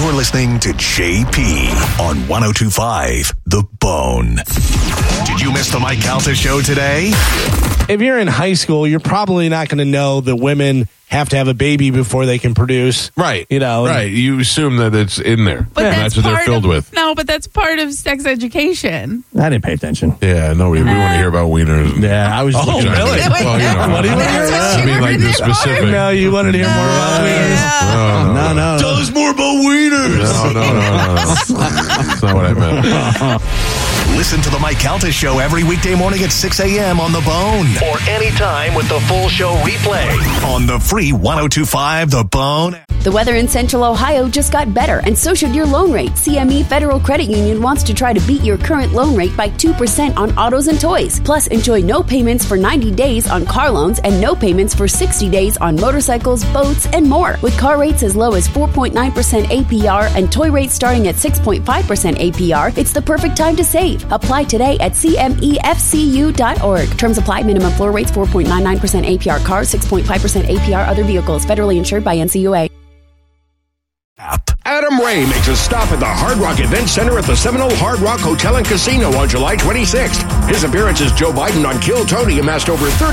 You're listening to JP on 102.5 The Bone. Did you miss the Mike Calta show today? If you're in high school, you're probably not going to know that women have to have a baby before they can produce. Right. You know. Right. You assume that it's in there. But that's what they're filled with. No, but that's part of sex education. I didn't pay attention. Yeah, no, we want to hear about wieners. Yeah, I was just looking really? at it. Well, you know. What do you want to hear about? I mean, like the specific. No, you wanted to hear more about wieners. No. Tell us more about wieners. No. That's not what I meant. Listen to the Mike Calta show every weekday morning at 6 a.m. on The Bone. Or anytime with the full show replay on the free 102.5 The Bone. The weather in Central Ohio just got better, and so should your loan rate. CME Federal Credit Union wants to try to beat your current loan rate by 2% on autos and toys. Plus, enjoy no payments for 90 days on car loans and no payments for 60 days on motorcycles, boats, and more. With car rates as low as 4.9% APR and toy rates starting at 6.5% APR, it's the perfect time to save. Apply today at CMEFCU.org. Terms apply. Minimum floor rates 4.99% APR cars, 6.5% APR other vehicles. Federally insured by NCUA. Adam Ray makes a stop at the Hard Rock Event Center at the Seminole Hard Rock Hotel and Casino on July 26th. His appearance as Joe Biden on Kill Tony amassed over 30